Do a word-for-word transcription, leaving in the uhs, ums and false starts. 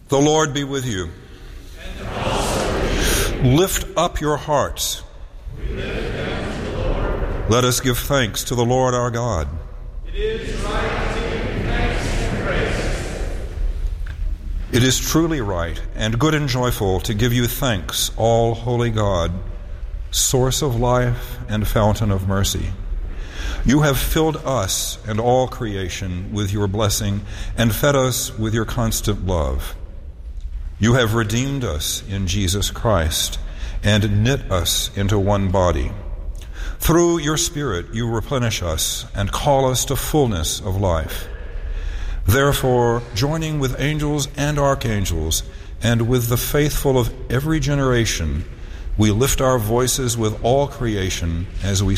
The Lord be with you. And also. Lift up your hearts. We lift them to the Lord. Let us give thanks to the Lord our God. It is right to give thanks and praise. It is truly right and good and joyful to give you thanks, all holy God, source of life and fountain of mercy. You have filled us and all creation with your blessing and fed us with your constant love. You have redeemed us in Jesus Christ and knit us into one body. Through your Spirit you replenish us and call us to fullness of life. Therefore, joining with angels and archangels and with the faithful of every generation, we lift our voices with all creation as we